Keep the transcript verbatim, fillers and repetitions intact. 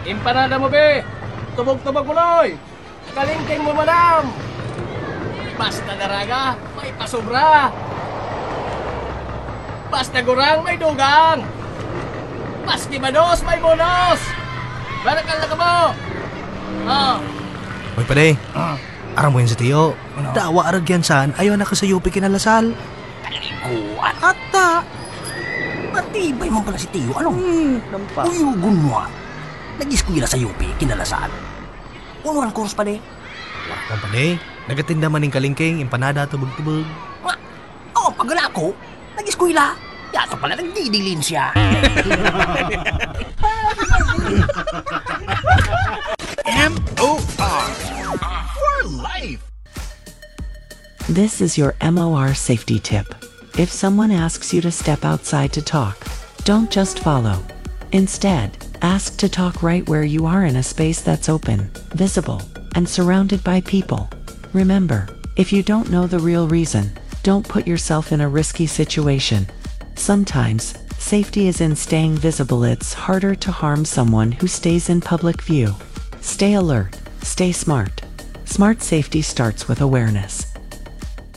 Empanada mo, be! Tubog-tubog mo, Noy! Kalingking mo, madam! Basta daraga, may pasobra! Basta gurang, may dugang! Baski manos, may bonus! Barakal na ka mo! Oh. Uy, pare. Uh. Aram mo yun si Tiyo. Ano? Dawa aragyan saan, ayaw na ka sa Yupi kinalasal. Talikuan. Ata! Matibay mo pala si Tiyo. Ano? Hmm, uyugon mo ah. Nag-iskwila sa Yupi kinalasal. Unuran course pa de. Wala pa de. Nagatinda man ng kalingking, empanada, tubog-tubog. Nga, oo, pagala ko, nag-iskwila. Yato pala nagdidilin siya. M O R for life. This is your M O R safety tip. If someone asks you to step outside to talk, don't just follow. Instead, ask to talk right where you are in a space that's open, visible, and surrounded by people. Remember, if you don't know the real reason, don't put yourself in a risky situation. Sometimes, safety is in staying visible. It's harder to harm someone who stays in public view. Stay alert, stay smart. Smart safety starts with awareness.